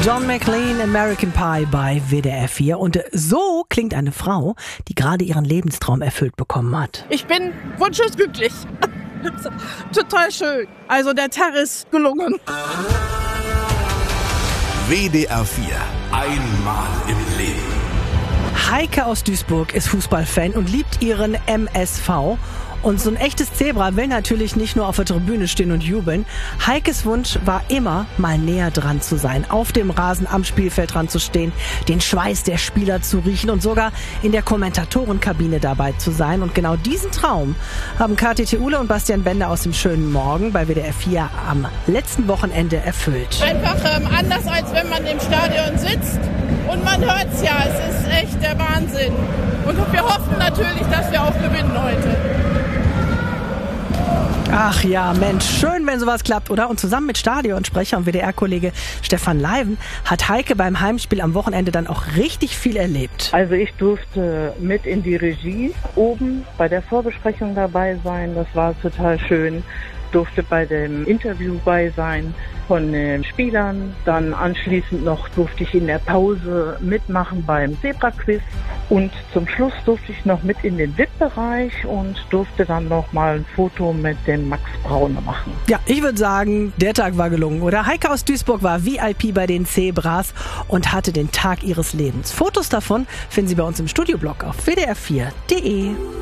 John McLean, American Pie bei WDR 4. Und so klingt eine Frau, die gerade ihren Lebenstraum erfüllt bekommen hat. Ich bin wunschlos glücklich. Total schön. Also der Tag ist gelungen. WDR 4. Einmal im Leben. Heike aus Duisburg ist Fußballfan und liebt ihren MSV. Und so ein echtes Zebra will natürlich nicht nur auf der Tribüne stehen und jubeln. Heikes Wunsch war immer, mal näher dran zu sein, auf dem Rasen am Spielfeld dran zu stehen, den Schweiß der Spieler zu riechen und sogar in der Kommentatorenkabine dabei zu sein. Und genau diesen Traum haben Kathi Theule und Bastian Bender aus dem schönen Morgen bei WDR 4 am letzten Wochenende erfüllt. Einfach anders, als wenn man im Stadion sitzt. Und man hört's ja, es ist echt der Wahnsinn. Und wir hoffen natürlich, dass wir auch gewinnen heute. Ach ja, Mensch, schön, wenn sowas klappt, oder? Und zusammen mit Stadionsprecher und WDR-Kollege Stefan Leiven hat Heike beim Heimspiel am Wochenende dann auch richtig viel erlebt. Also ich durfte mit in die Regie oben bei der Vorbesprechung dabei sein. Das war total schön. Durfte bei dem Interview bei sein von den Spielern. Dann anschließend noch durfte ich in der Pause mitmachen beim Zebra-Quiz. Und zum Schluss durfte ich noch mit in den VIP-Bereich und durfte dann noch mal ein Foto mit dem Max Braune machen. Ja, ich würde sagen, der Tag war gelungen, oder? Heike aus Duisburg war VIP bei den Zebras und hatte den Tag ihres Lebens. Fotos davon finden Sie bei uns im Studioblog auf wdr4.de.